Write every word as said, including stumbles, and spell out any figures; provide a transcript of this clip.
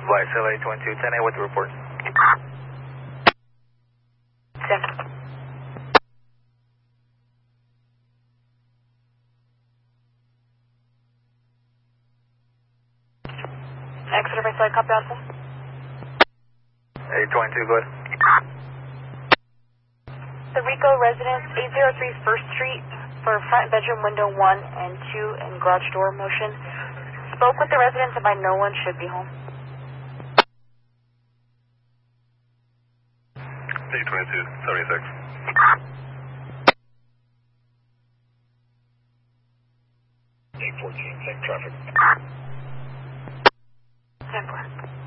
advise L A twenty-two ten A with the report. Sim. Exeter by side, copy Alpha. A twenty-two, go ahead. The Rico residence, eight oh three First Street, for front bedroom window one and two and garage door motion. Spoke with the residents about no one should be home. A twenty-two seventy-six. A fourteen, same traffic. ten four.